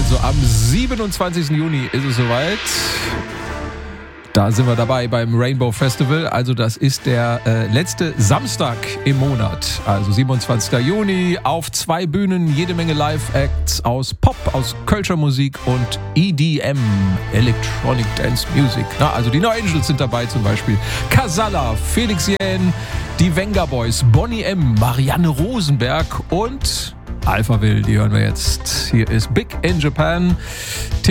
Also am 27. Juni ist es soweit. Da sind wir dabei beim Rainbow Festival. Also das ist der letzte Samstag im Monat. Also 27. Juni auf 2 Bühnen, jede Menge Live-Acts aus Pop, aus Kölscher Musik und EDM, Electronic Dance Music. Na, also die No Angels sind dabei zum Beispiel. Casalla, Felix Jähn, die Venga Boys, Bonnie M, Marianne Rosenberg und Alphaville. Die hören wir jetzt. Hier ist Big in Japan.